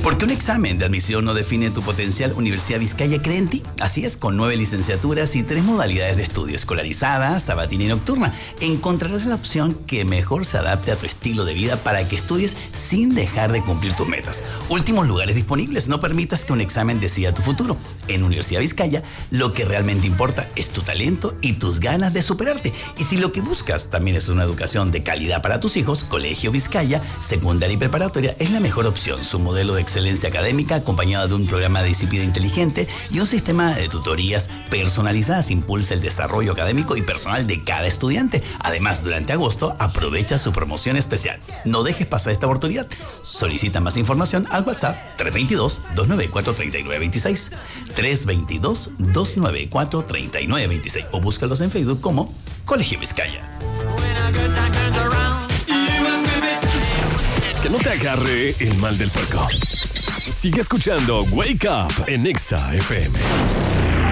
Porque un examen de admisión no define tu potencial, Universidad Vizcaya cree en ti. Así es, con 9 licenciaturas y 3 modalidades de estudio: escolarizada, sabatina y nocturna. Encontrarás la opción que mejor se adapte a tu estilo de vida para que estudies sin dejar de cumplir tus metas. Últimos lugares disponibles. No permitas que un examen decida tu futuro. En Universidad Vizcaya, lo que realmente importa es tu talento y tus ganas de superarte. Y si lo que buscas también es una educación de calidad para tus hijos, Colegio Vizcaya, secundaria y preparatoria, es la mejor opción. Su modelo de excelencia académica, acompañado de un programa de disciplina inteligente y un sistema de tutorías personalizadas, impulsa el desarrollo académico y personal de cada estudiante. Además, durante agosto, aprovecha su promoción especial. No dejes pasar esta oportunidad. Solicita más información al WhatsApp 322-294-3926, 322-294-3926 o búscalos en Facebook como Colegio Vizcaya. Que no te agarre el mal del puerco. Sigue escuchando Wake Up en Exa FM.